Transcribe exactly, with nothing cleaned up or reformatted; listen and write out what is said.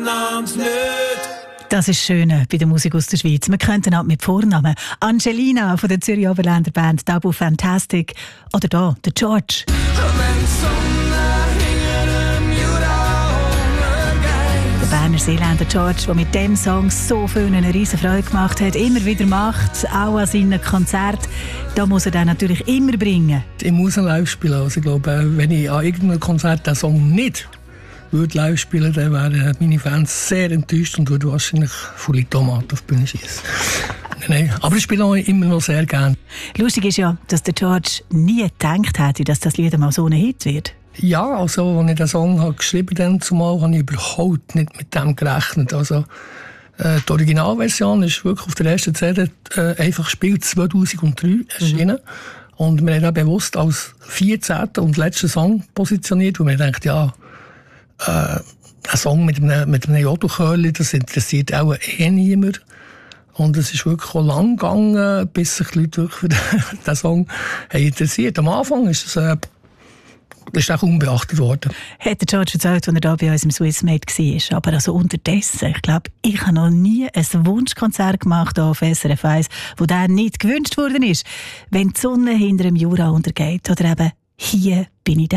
einander nicht. Das ist schön bei der Musik aus der Schweiz. Wir könnten auch mit Vornamen Angelina von der Zürich Oberländer Band Tabu Fantastic oder da der George. Der Berner Seeländer George, der mit dem Song so viel eine riesen Freude gemacht hat, immer wieder macht, auch an seinen Konzerten. Da muss er dann natürlich immer bringen. Ich muss ihn live spielen. Also ich glaube, wenn ich an irgendeinem Konzert den Song nicht würde live spielen, dann wären meine Fans sehr enttäuscht und würden wahrscheinlich volle Tomaten auf die Bühne schießen. Nein, aber ich spiele auch immer noch sehr gerne. Lustig ist ja, dass der George nie gedacht hätte, dass das Lied mal so ein Hit wird. Ja, also als ich den Song habe geschrieben habe, zumal habe ich überhaupt nicht mit dem gerechnet. Also, äh, die Originalversion ist wirklich auf der ersten C D äh, einfach gespielt zweitausenddrei erschienen. Mhm. Und wir haben auch bewusst als vierzehnten und letzten Song positioniert, wo wir denkt, ja, Äh, ein Song mit einem, mit einem Jodelchörli, das interessiert auch eh niemand. Und es ist wirklich auch lang gegangen, bis sich die Leute wirklich für den, den Song haben interessiert. Am Anfang ist es äh, ist auch unbeachtet worden. Hat der George erzählt, als er da bei uns im Swissmade war. Aber also unterdessen, ich glaube, ich habe noch nie ein Wunschkonzert gemacht auf S R F eins, wo der nicht gewünscht worden ist. Wenn die Sonne hinter dem Jura untergeht oder eben «Hier bin ich da».